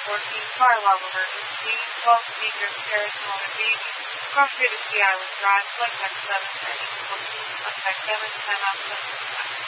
14, fire alarm emergency, 12 speakers, Paris, Mona Beach, cross street of Sea Island Drive, flight type 7, engine 14, contact 7, time out 7.